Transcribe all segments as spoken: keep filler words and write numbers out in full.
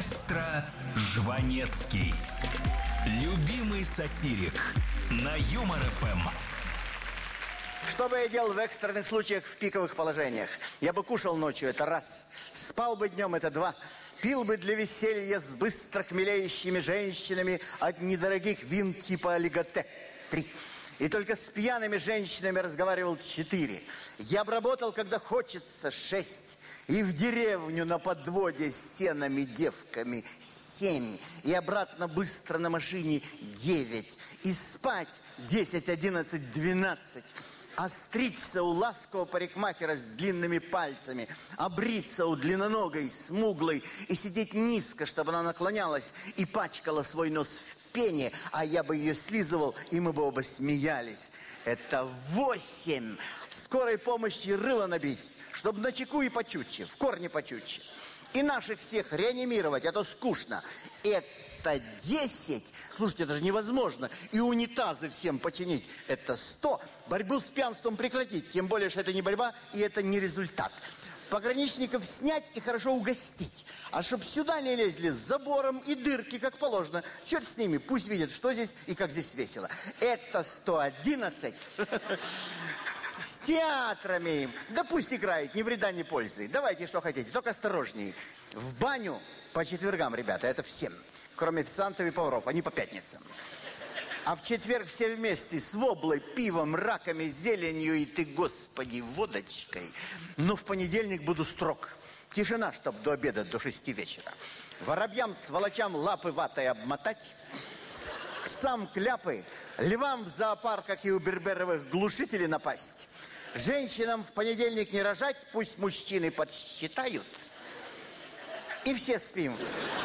Маэстро Жванецкий. Любимый сатирик на Юмор ФМ. Что бы я делал в экстренных случаях в пиковых положениях? Я бы кушал ночью, это раз. Спал бы днем, это два. Пил бы для веселья с быстро хмелеющими женщинами от недорогих вин типа олиготе. Три. И только с пьяными женщинами разговаривал. Четыре. Я бы работал, когда хочется. Шесть. И в деревню на подводе с сенами девками. Семь. И обратно быстро на машине. Девять. И спать. Десять, одиннадцать, двенадцать. А стричься у ласкового парикмахера с длинными пальцами, а бриться у длинноногой, смуглой и сидеть низко, чтобы она наклонялась и пачкала свой нос в пене, а я бы ее слизывал, и мы бы оба смеялись. Это восемь. Скорой помощи рыло набить, чтобы на чеку и почутче, в корне почутче. И наших всех реанимировать, а то скучно. Это десять. Слушайте, это же невозможно. И унитазы всем починить. Это сто. Борьбу с пьянством прекратить. Тем более, что это не борьба, и это не результат. Пограничников снять и хорошо угостить. А чтоб сюда не лезли с забором и дырки, как положено. Черт с ними, пусть видят, что здесь и как здесь весело. Это сто одиннадцать. С театрами. Да пусть играет, ни вреда, ни пользы. Давайте, что хотите, только осторожнее. В баню по четвергам, ребята, это всем. Кроме официантов и поваров, они по пятницам. А в четверг все вместе с воблой, пивом, раками, зеленью и ты, господи, водочкой. Но в понедельник буду строг. Тишина, чтоб до обеда, до шести вечера. Воробьям, сволочам лапы ватой обмотать. Псам кляпы, львам в зоопарках и у берберовых глушителей напасть. Женщинам в понедельник не рожать, пусть мужчины подсчитают. И все спим.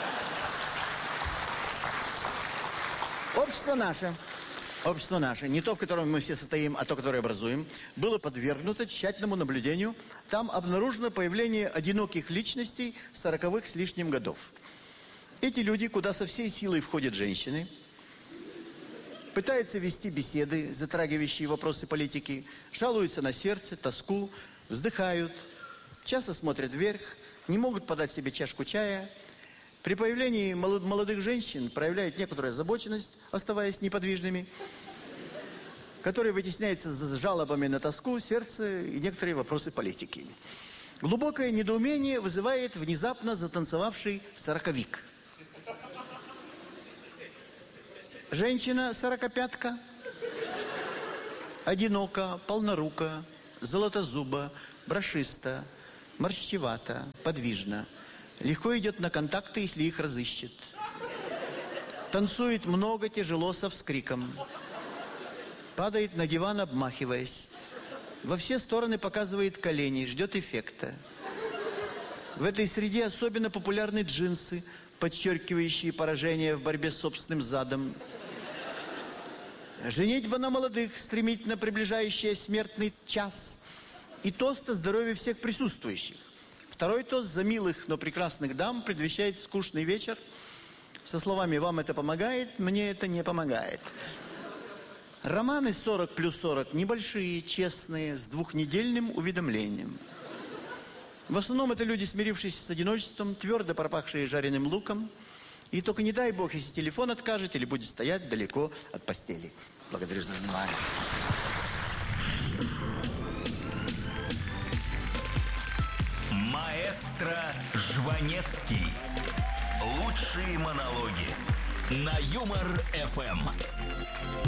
Общество наше, общество наше, не то, в котором мы все состоим, а то, которое образуем, было подвергнуто тщательному наблюдению. Там обнаружено появление одиноких личностей сороковых с лишним годов. Эти люди, куда со всей силой входят женщины, пытаются вести беседы, затрагивающие вопросы политики, жалуются на сердце, тоску, вздыхают, часто смотрят вверх, не могут подать себе чашку чая. При появлении молодых женщин проявляют некоторую озабоченность, оставаясь неподвижными, которая вытесняется с жалобами на тоску, сердце и некоторые вопросы политики. Глубокое недоумение вызывает внезапно затанцевавший сороковик. Женщина сорокопятка, одинока, полнорука, золотозуба, брошиста, морщевата, подвижна. Легко идет на контакты, если их разыщет. Танцует много, тяжело, со вскриком. Падает на диван, обмахиваясь. Во все стороны показывает колени, ждет эффекта. В этой среде особенно популярны джинсы, подчеркивающие поражение в борьбе с собственным задом. Женитьба на молодых, стремительно приближающая смертный час. И тост о здоровье всех присутствующих. Второй тост за милых, но прекрасных дам предвещает скучный вечер. Со словами «вам это помогает, мне это не помогает». Романы сорок плюс сорок небольшие, честные, с двухнедельным уведомлением. В основном это люди, смирившиеся с одиночеством, твердо пропахшие жареным луком. И только не дай бог, если телефон откажет или будет стоять далеко от постели. Благодарю за внимание. Маэстро Жванецкий. Лучшие монологи на Юмор ФМ.